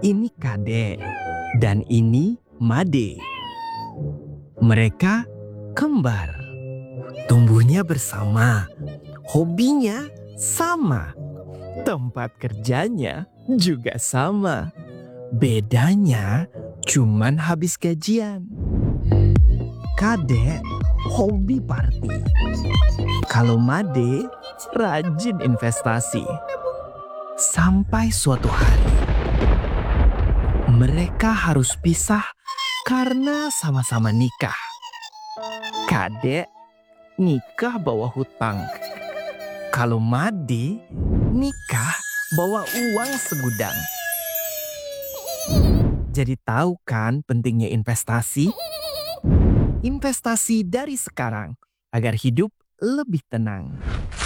Ini Kade dan ini Made. Mereka kembar. Tumbuhnya bersama. Hobinya sama. Tempat kerjanya juga sama. Bedanya cuman habis gajian. Kade hobi party. Kalau Made rajin investasi. Sampai suatu hari mereka harus pisah karena sama-sama nikah. Kade nikah bawa hutang. Kalau Made nikah bawa uang segudang. Jadi tahu kan pentingnya investasi? Investasi dari sekarang agar hidup lebih tenang.